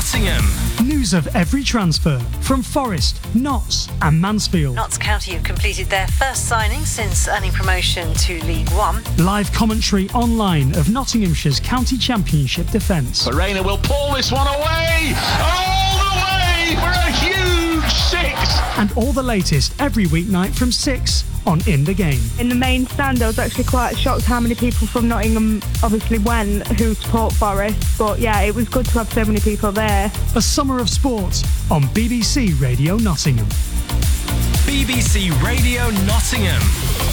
Nottingham. News of every transfer from Forest, Notts and Mansfield. Notts County have completed their first signing since earning promotion to League One. Live commentary online of Nottinghamshire's County Championship defence. Verena will pull this one away! All the way for a huge 6! And all the latest every weeknight from 6 on In The Game. In the main stand, I was actually quite shocked how many people from Nottingham obviously went who support Forest. But yeah, it was good to have so many people there. A summer of sport on BBC Radio Nottingham. BBC Radio Nottingham.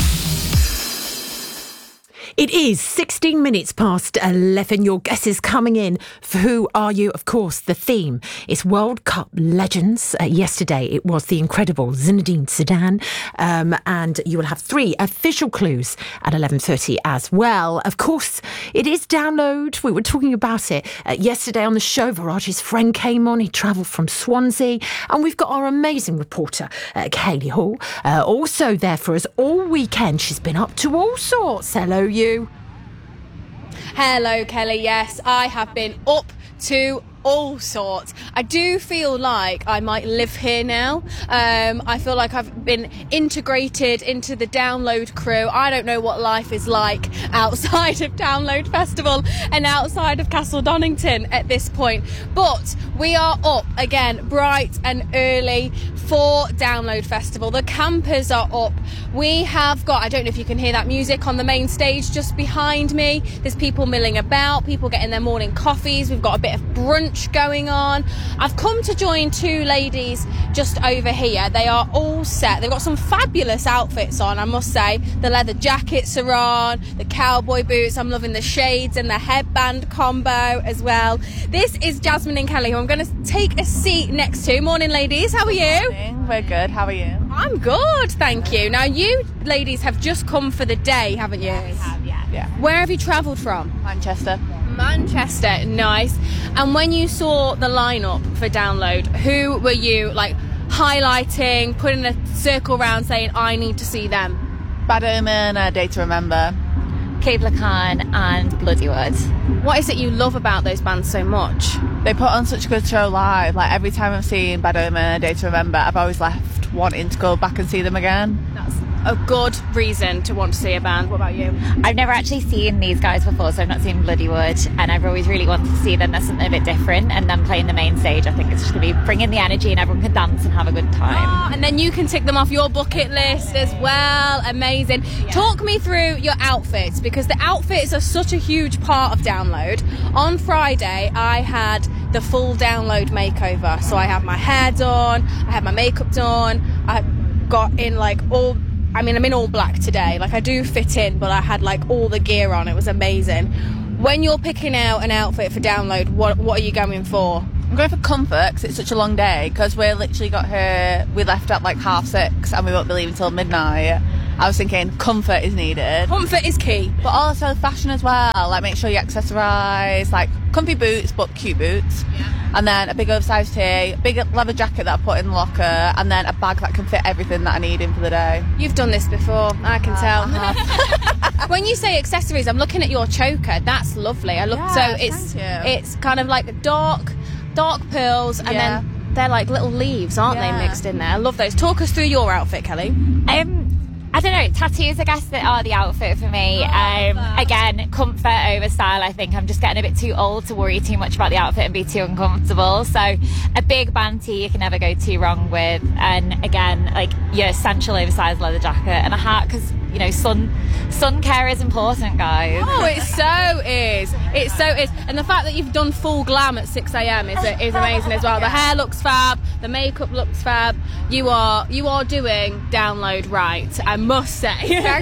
It is 16 minutes past 11. Your guess is coming in for Who Are You? Of course, the theme is World Cup legends. Yesterday, it was the incredible Zinedine Zidane. And you will have 3 official clues at 11:30 as well. Of course, it is Download. We were talking about it yesterday on the show. Viraj's friend came on. He travelled from Swansea. And we've got our amazing reporter, Kaylee Hall, also there for us all weekend. She's been up to all sorts. Hello, you. Hello, Kelly. Yes, I have been up to all sorts. I do feel like I might live here now. I feel like I've been integrated into the Download crew. I don't know what life is like outside of Download Festival and outside of Castle Donington at this point. But we are up again bright and early for Download Festival. The campers are up. We have got, I don't know if you can hear that music on the main stage just behind me. There's people milling about, people getting their morning coffees. We've got a bit of brunch going on. I've come to join 2 ladies just over here. They are all set. They've got some fabulous outfits on, I must say. The leather jackets are on, the cowboy boots. I'm loving the shades and the headband combo as well. This is Jasmine and Kelly, who I'm going to take a seat next to. Morning, ladies. How are you? Morning. We're good. How are you? I'm good, thank you. Now, you ladies have just come for the day, haven't you? Yeah, we have, yeah. Where have you travelled from? Manchester, nice. And when you saw the lineup for Download, who were you highlighting, putting a circle around saying, I need to see them? Bad Omen, Day to Remember, Cable Khan and Bloodywood. What is it you love about those bands so much? They put on such a good show live. Every time I've seen Bad Omen, Day to Remember, I've always left wanting to go back and see them again. That's a good reason to want to see a band. What about you? I've never actually seen these guys before, so I've not seen Bloodywood, and I've always really wanted to see them. There's something a bit different, and then playing the main stage, I think it's just going to be bringing the energy and everyone can dance and have a good time. And then you can tick them off your bucket list as well. Amazing. Yeah. Talk me through your outfits, because the outfits are such a huge part of Download. On Friday, I had the full Download makeover. So I had my hair done, I had my makeup done, I got in I'm in all black today. I do fit in, but I had all the gear on. It was amazing. When you're picking out an outfit for Download, what are you going for? I'm going for comfort because it's such a long day, because we literally got here, we left at 6:30 and we won't be leaving until midnight. I was thinking comfort is needed. Comfort is key. But also fashion as well. Make sure you accessorise, comfy boots, but cute boots. Yeah. And then a big oversized tee, big leather jacket that I put in the locker, and then a bag that can fit everything that I need in for the day. You've done this before, I can tell. When you say accessories, I'm looking at your choker. That's lovely. It's kind of dark pearls, and then they're little leaves, aren't they, mixed in there? I love those. Talk us through your outfit, Kelly. I don't know, tattoos I guess that are the outfit for me. Again, comfort over style. I think I'm just getting a bit too old to worry too much about the outfit and be too uncomfortable. So a big band tee you can never go too wrong with, and again your essential oversized leather jacket and a hat, because sun care is important, guys. Oh, it so is. And the fact that you've done full glam at 6 a.m. is amazing as well. The hair looks fab, the makeup looks fab. You are doing Download right, I must say.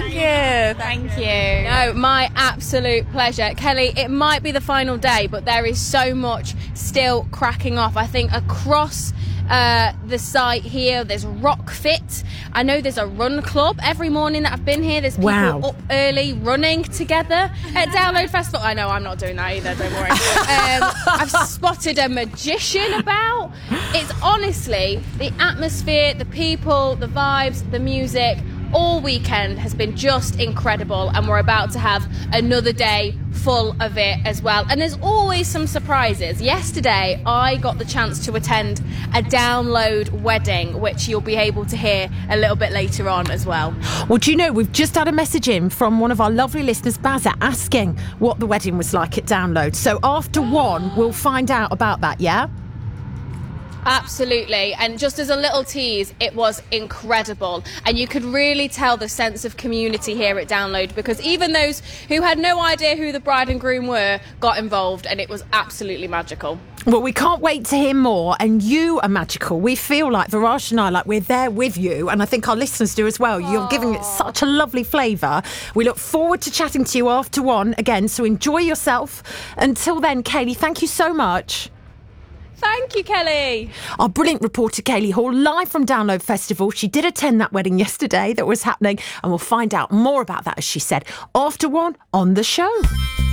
Thank you. No, my absolute pleasure. Kelly, it might be the final day, but there is so much still cracking off. I think across the site here, there's Rock Fit. I know there's a run club. Every morning that I've been here, there's people up early running together at Download Festival. I know I'm not doing that either, don't worry. I've spotted a magician about. It's honestly the atmosphere, the people, the vibes, the music, all weekend has been just incredible, and we're about to have another day full of it as well. And there's always some surprises. Yesterday, I got the chance to attend a download wedding, which you'll be able to hear a little bit later on as well. Well, do you know, we've just had a message in from one of our lovely listeners, Bazza, asking what the wedding was like at Download. So after 1, we'll find out about that, yeah? Absolutely. And just as a little tease, it was incredible. And you could really tell the sense of community here at Download, because even those who had no idea who the bride and groom were got involved, and it was absolutely magical. Well, we can't wait to hear more, and you are magical. We feel like, Varash and I, like we're there with you, and I think our listeners do as well. You're giving it such a lovely flavour. We look forward to chatting to you after 1 again, so enjoy yourself. Until then, Kaylee, thank you so much. Thank you, Kelly. Our brilliant reporter, Kaylee Hall, live from Download Festival. She did attend that wedding yesterday that was happening, and we'll find out more about that, as she said, after 1 on the show.